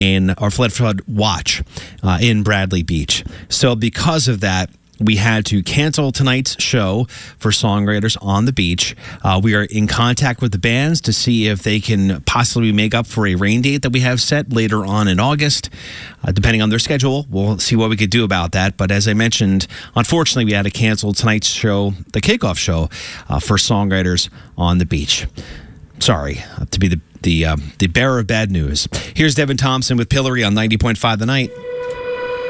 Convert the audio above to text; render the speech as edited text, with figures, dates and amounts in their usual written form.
flood watch in Bradley Beach. So because of that, we had to cancel tonight's show for Songwriters on the Beach. We are in contact with the bands to see if they can possibly make up for a rain date that we have set later on in August. Depending on their schedule, we'll see what we could do about that. But as I mentioned, unfortunately, we had to cancel tonight's show, the kickoff show, for Songwriters on the Beach. Sorry to be the bearer of bad news. Here's Devin Thompson with Pillory on 90.5 The Night.